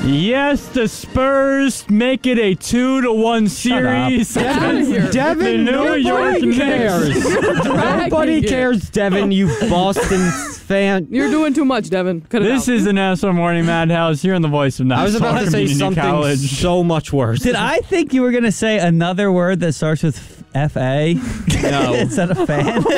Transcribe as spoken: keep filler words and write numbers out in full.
Yes, the Spurs make it a two to one series. Get out of here. Devin, The New nobody York cares. Nobody it. cares, Devin, you Boston fan. You're doing too much, Devin. Cut it This out. is the National Morning Madhouse here on the voice of I was Nassau about to say Community something College. so much worse. Did I think you were going to say another word that starts with F A No. instead of fan?